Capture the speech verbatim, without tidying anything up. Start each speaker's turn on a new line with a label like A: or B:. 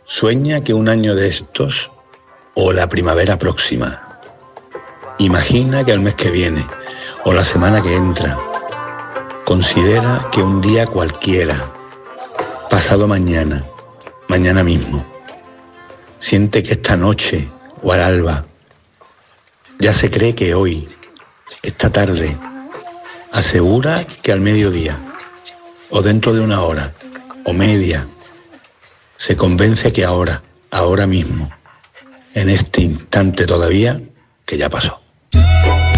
A: Sueña que un año de estos o la primavera próxima. Imagina que el mes que viene o la semana que entra. Considera que un día cualquiera, pasado mañana, mañana mismo. Siente que esta noche o al alba ya se cree que hoy, esta tarde, asegura que al mediodía o dentro de una hora o media, se convence que ahora, ahora mismo, en este instante todavía, que ya pasó.